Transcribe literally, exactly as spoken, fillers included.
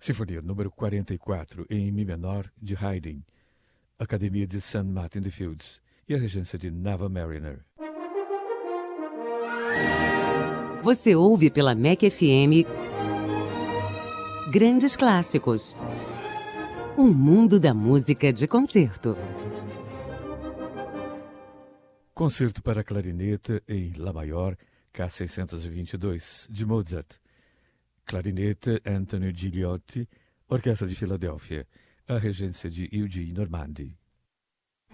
Sinfonia número quarenta e quatro, em Mi menor, de Haydn, Academia de Saint Martin de Fields e a regência de Nava Mariner. Você ouve pela M E C F M Grandes Clássicos. Um mundo da música de concerto. Concerto para clarineta em Lá maior, K seiscentos e vinte e dois, de Mozart. Clarineta Antonio Gigliotti, Orquestra de Filadélfia. A regência de Eugene Normandi.